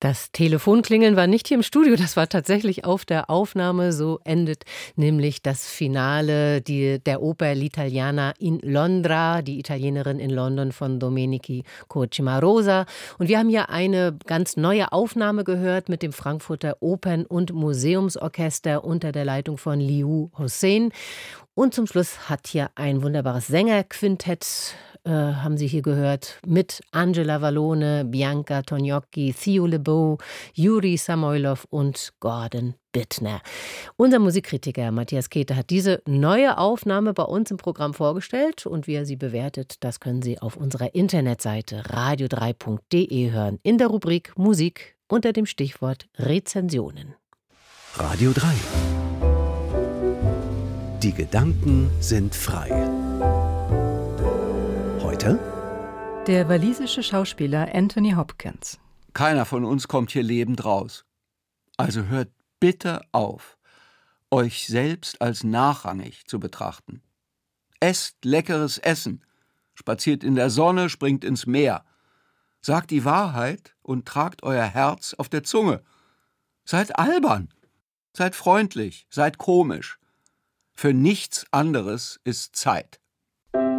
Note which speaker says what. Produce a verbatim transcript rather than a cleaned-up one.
Speaker 1: Das Telefonklingeln war nicht hier im Studio, das war tatsächlich auf der Aufnahme. So endet nämlich das Finale die, der Oper L'Italiana in Londra, die Italienerin in London von Domenico Cocimarosa. Und wir haben hier eine ganz neue Aufnahme gehört mit dem Frankfurter Opern- und Museumsorchester unter der Leitung von Liu Hossein. Und zum Schluss hat hier ein wunderbares Sängerquintett, äh, haben Sie hier gehört, mit Angela Vallone, Bianca Tognocchi, Theo Lebeau, Juri Samoilov und Gordon Bittner. Unser Musikkritiker Matthias Käthe hat diese neue Aufnahme bei uns im Programm vorgestellt. Und wie er sie bewertet, das können Sie auf unserer Internetseite radio drei punkt de hören. In der Rubrik Musik unter dem Stichwort Rezensionen.
Speaker 2: Radio drei. Die Gedanken sind frei. Heute?
Speaker 3: Der walisische Schauspieler Anthony Hopkins.
Speaker 4: Keiner von uns kommt hier lebend raus. Also hört bitte auf, euch selbst als nachrangig zu betrachten. Esst leckeres Essen, spaziert in der Sonne, springt ins Meer. Sagt die Wahrheit und tragt euer Herz auf der Zunge. Seid albern, seid freundlich, seid komisch. Für nichts anderes ist Zeit.